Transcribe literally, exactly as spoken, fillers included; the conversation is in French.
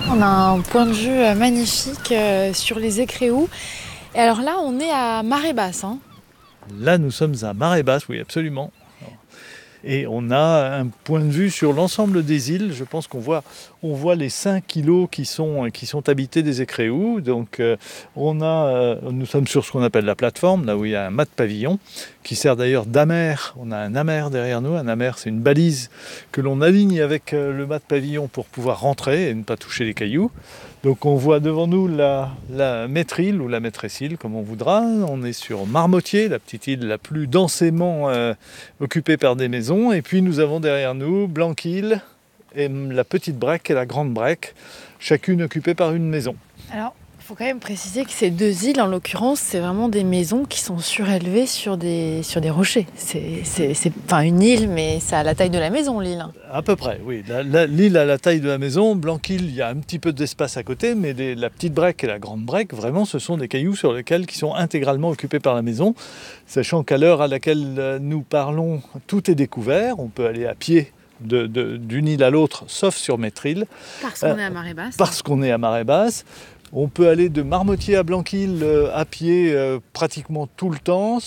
On a un point de vue magnifique sur les Écréous. Et alors là, on est à marée basse. Hein. Là, nous sommes à marée basse, oui, absolument. Et on a un point de vue sur l'ensemble des îles. Je pense qu'on voit, on voit les cinq îlots qui sont, qui sont habités des Écréous. Donc, euh, on a, euh, nous sommes sur ce qu'on appelle la plateforme, là où il y a un mât de pavillon, qui sert d'ailleurs d'amer. On a un amer derrière nous. Un amer, c'est une balise que l'on aligne avec euh, le mât de pavillon pour pouvoir rentrer et ne pas toucher les cailloux. Donc on voit devant nous la, la maître-île ou la maîtresse-île, comme on voudra. On est sur Marmotier, la petite île la plus densément euh, occupée par des maisons. Et puis nous avons derrière nous Blanquille et la petite Brec et la grande Brec, chacune occupée par une maison. Alors, il faut quand même préciser que ces deux îles, en l'occurrence, c'est vraiment des maisons qui sont surélevées sur des, sur des rochers. C'est, c'est, c'est enfin une île, mais ça a la taille de la maison, l'île. À peu près, oui. La, la, l'île a la taille de la maison. Blanquille, il y a un petit peu d'espace à côté, mais les, la petite Brec et la grande Brec, vraiment, ce sont des cailloux sur lesquels qui sont intégralement occupés par la maison. Sachant qu'à l'heure à laquelle nous parlons, tout est découvert. On peut aller à pied De, de, d'une île à l'autre, sauf sur Maître-Île. Parce qu'on euh, est à marée basse. Parce qu'on est à marée basse. On peut aller de Marmotier à Blanquille euh, à pied euh, pratiquement tout le temps.